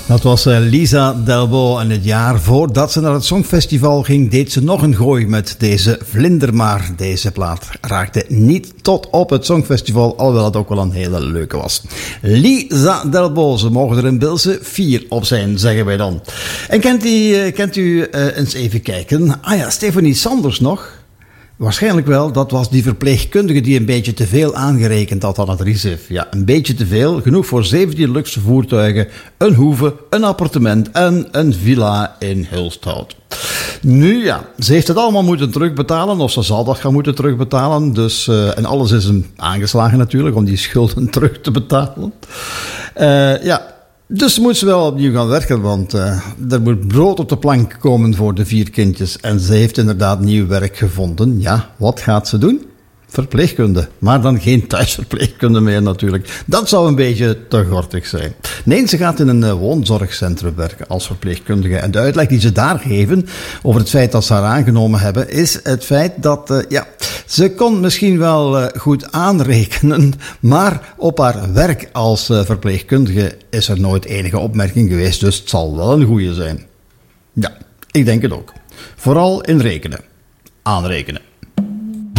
Dat was Lisa Delbo en het jaar voordat ze naar het Songfestival ging, deed ze nog een gooi met deze vlinder. Maar deze plaat raakte niet tot op het Songfestival, alhoewel het ook wel een hele leuke was. Lisa Delbo, ze mogen er in Bilse 4 op zijn, zeggen wij dan. En kent u eens even kijken? Ah ja, Stefanie Sanders nog? Waarschijnlijk wel, dat was die verpleegkundige die een beetje te veel aangerekend had aan het RISIF. Ja, een beetje te veel, genoeg voor 17 luxe voertuigen, een hoeve, een appartement en een villa in Hulsthout. Nu ja, ze heeft het allemaal moeten terugbetalen, of ze zal dat gaan moeten terugbetalen. Dus, en alles is hem aangeslagen natuurlijk, om die schulden terug te betalen. Dus moet ze wel opnieuw gaan werken, want er moet brood op de plank komen voor de 4 kindjes. En ze heeft inderdaad nieuw werk gevonden. Ja, wat gaat ze doen? Verpleegkunde. Maar dan geen thuisverpleegkunde meer natuurlijk. Dat zou een beetje te gortig zijn. Nee, ze gaat in een woonzorgcentrum werken als verpleegkundige. En de uitleg die ze daar geven over het feit dat ze haar aangenomen hebben, is het feit dat, ze kon misschien wel goed aanrekenen, maar op haar werk als verpleegkundige is er nooit enige opmerking geweest. Dus het zal wel een goeie zijn. Ja, ik denk het ook. Vooral in rekenen. Aanrekenen.